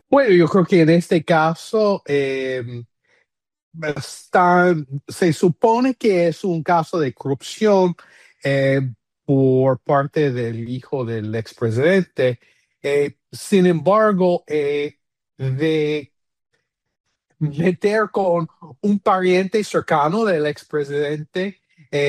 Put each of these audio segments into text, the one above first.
Bueno, yo creo que en este caso se supone que es un caso de corrupción eh, por parte del hijo del expresidente. Sin embargo, de meter con un pariente cercano del expresidente,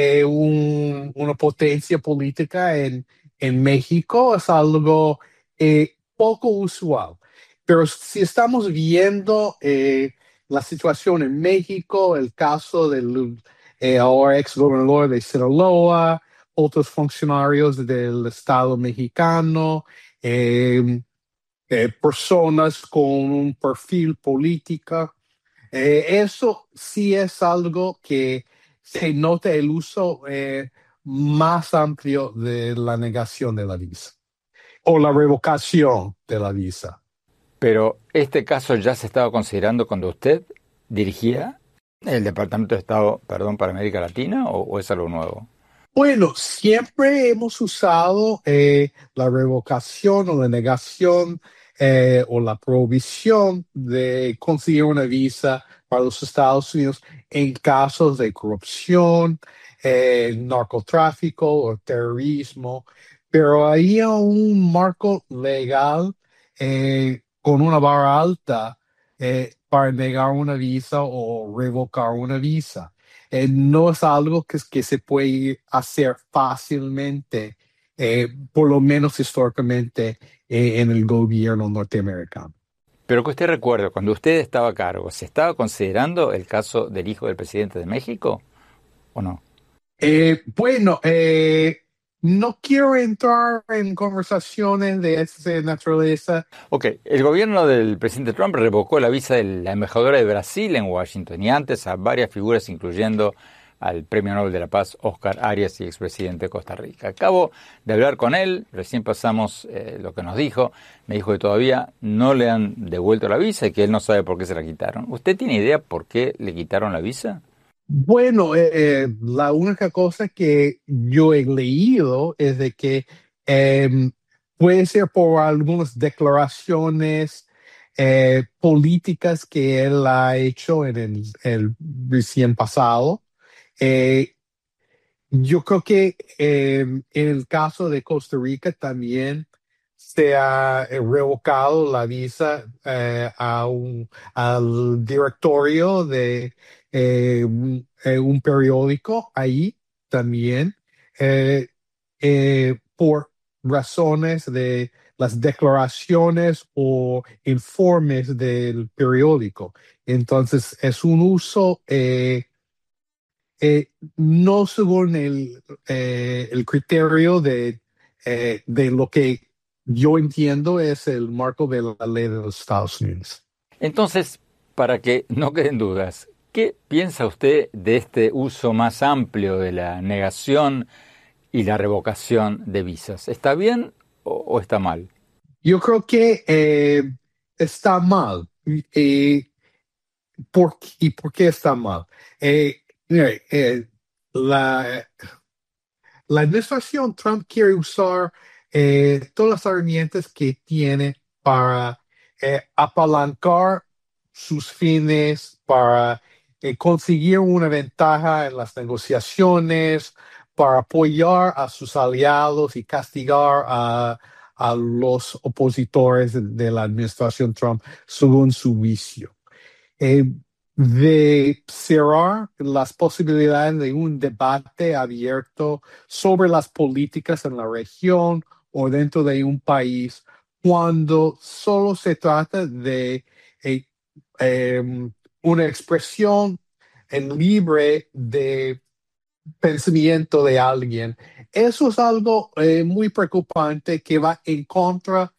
una potencia política en México es algo poco usual. Pero si estamos viendo la situación en México, el caso del ahora ex gobernador de Sinaloa, otros funcionarios del Estado mexicano, eh, personas con un perfil político, eso sí es algo que se nota el uso más amplio de la negación de la visa o la revocación de la visa. Pero este caso ya se estaba considerando cuando usted dirigía el Departamento de Estado, perdón, para América Latina, o es algo nuevo. Bueno, siempre hemos usado la revocación o la negación o la prohibición de conseguir una visa para los Estados Unidos en casos de corrupción, narcotráfico o terrorismo, pero hay un marco legal con una vara alta para negar una visa o revocar una visa. No es algo que se puede hacer fácilmente, por lo menos históricamente, en el gobierno norteamericano. Pero que usted recuerde, cuando usted estaba a cargo, ¿se estaba considerando el caso del hijo del presidente de México o no? Bueno, no quiero entrar en conversaciones de esa naturaleza. Ok, el gobierno del presidente Trump revocó la visa de la embajadora de Brasil en Washington y antes a varias figuras, incluyendo al Premio Nobel de la Paz Oscar Arias y expresidente de Costa Rica. Acabo de hablar con él, recién pasamos lo que nos dijo, me dijo que todavía no le han devuelto la visa y que él no sabe por qué se la quitaron. ¿Usted tiene idea por qué le quitaron la visa? Bueno, la única cosa que yo he leído es de que eh, puede ser por algunas declaraciones políticas que él ha hecho en el recién pasado. Eh, yo creo que en el caso de Costa Rica también se ha revocado la visa al directorio de un periódico ahí también por razones de las declaraciones o informes del periódico. Entonces es un uso no según el criterio de lo que yo entiendo es el marco de la ley de los Estados Unidos. Entonces, para que no queden dudas, ¿qué piensa usted de este uso más amplio de la negación y la revocación de visas? ¿Está bien o está mal? Yo creo que está mal. ¿Y por qué está mal? Mire, la, la administración Trump quiere usar todas las herramientas que tiene para apalancar sus fines, para conseguir una ventaja en las negociaciones, para apoyar a sus aliados y castigar a los opositores de la administración Trump según su vicio. eh, de cerrar las posibilidades de un debate abierto sobre las políticas en la región o dentro de un país cuando solo se trata de eh, una expresión en libre de pensamiento de alguien. Eso es algo muy preocupante que va en contra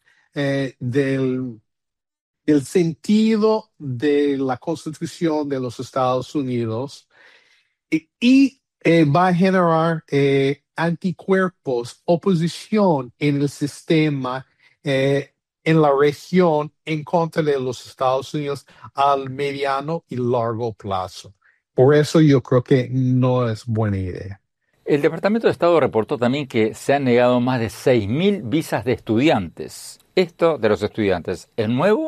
del sentido de la Constitución de los Estados Unidos y va a generar anticuerpos, oposición en el sistema, en la región, en contra de los Estados Unidos al mediano y largo plazo. Por eso yo creo que no es buena idea. El Departamento de Estado reportó también que se han negado más de 6.000 visas de estudiantes. Esto de los estudiantes, ¿es nuevo